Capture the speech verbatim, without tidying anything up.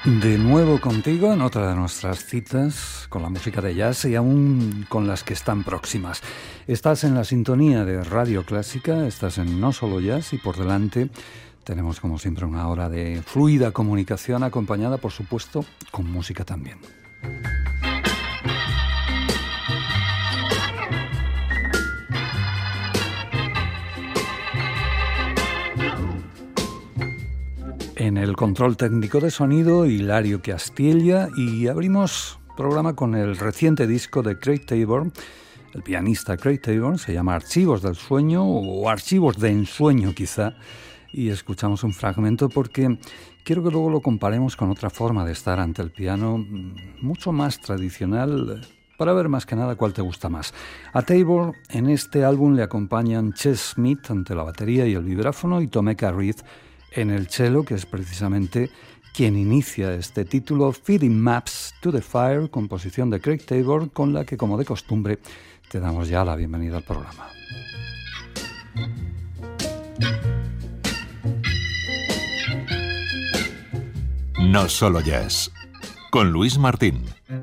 De nuevo contigo en otra de nuestras citas con la música de jazz y aún con las que están próximas. Estás en la sintonía de Radio Clásica, estás en No Solo Jazz y por delante tenemos como siempre una hora de fluida comunicación acompañada, por supuesto, con música también. En el control técnico de sonido, Hilario Castilla, y abrimos programa con el reciente disco de Craig Taborn. El pianista Craig Taborn se llama Archivos del Sueño o Archivos de Ensueño quizá, y escuchamos un fragmento porque quiero que luego lo comparemos con otra forma de estar ante el piano, mucho más tradicional, para ver más que nada cuál te gusta más. A Taborn en este álbum le acompañan Ches Smith ante la batería y el vibráfono y Tomeka Reed en el cello, que es precisamente quien inicia este título, Feeding Maps to the Fire, composición de Craig Taborn, con la que, como de costumbre, te damos ya la bienvenida al programa. No Solo Jazz, con Luis Martín.